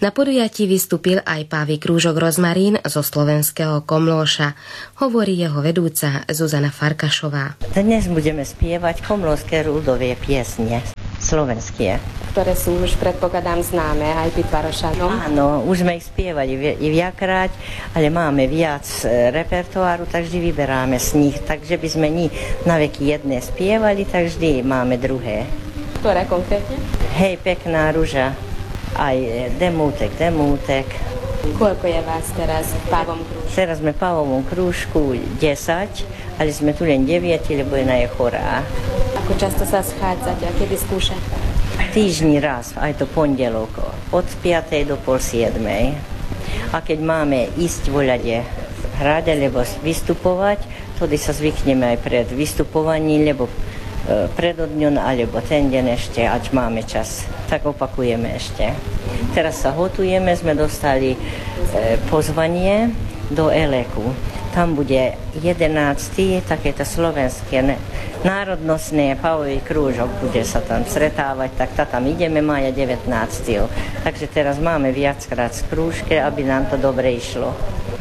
Na podujatí vystúpil aj pávy krúžok Rozmarín zo slovenského Komlóša, hovorí jeho vedúca Zuzana Farkašová. Dnes budeme spievať komlóšske ľudové piesne, slovenské. Ktoré sú už, predpokladám, známe aj Pitvarošanom. Áno, už sme ich spievali viackrát, ale máme viac repertoáru, tak vždy vyberáme z nich. Takže by sme ni na veky jedné spievali, tak vždy máme druhé. Ktoré konkrétne? Hej, pekná ruža. Aj demútek. Koľko je vás teraz v pávom krúžku? Teraz sme v pávovom krúžku 10, ale sme tu len 9, lebo jedna je chorá. Ako často sa schádzate a kedy skúšate? Týždni raz, aj to pondelok, od 5. do pol 7. A keď máme ísť voľade hrať alebo vystupovať, tedy sa zvykneme aj pred vystupovaním, lebo predodňon alebo ten deň ešte, ať máme čas, tak opakujeme ešte. Teraz sa hotujeme, sme dostali pozvanie do Eleku. Tam bude 11. takéto slovenské národnostné pávový krúžok, bude sa tam stretávať, tak tam ideme mája 19. Takže teraz máme viackrát z krúžke, aby nám to dobre išlo.